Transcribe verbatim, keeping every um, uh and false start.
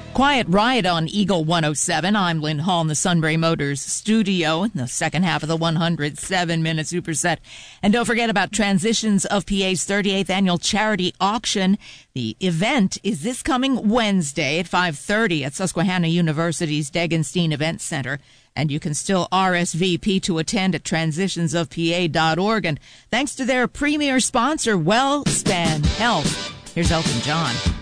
Quiet Riot on Eagle one oh seven. I'm Lynn Hall in the Sunbury Motors studio in the second half of the one hundred seven minute superset. And don't forget about Transitions of P A's thirty-eighth annual charity auction. The event is this coming Wednesday at five thirty at Susquehanna University's Degenstein Event Center. And you can still R S V P to attend at transitions of P A dot org. And thanks to their premier sponsor, WellSpan Health. Here's Elton John.